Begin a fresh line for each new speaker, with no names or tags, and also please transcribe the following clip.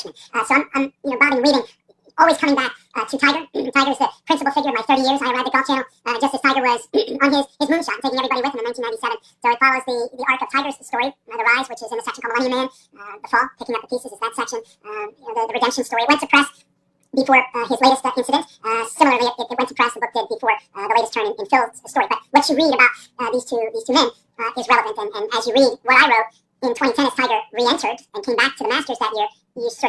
Richmond. So I'm bobbing and weaving, always coming back to Tiger. Tiger is the principal figure of my 30 years. I arrived at Golf Channel just as Tiger was on his moonshot, taking everybody with him in 1997. So it follows the arc of Tiger's story, the rise, which is in the section called Millennium Man. The fall, picking up the pieces, is that section. The redemption story. It went to press before his latest incident. Similarly, it went to press, the book did, before the latest turn in Phil's story. But what you read about these two men is relevant. And as you read what I wrote in 2010 as Tiger re-entered and came back to the Masters that year, you sort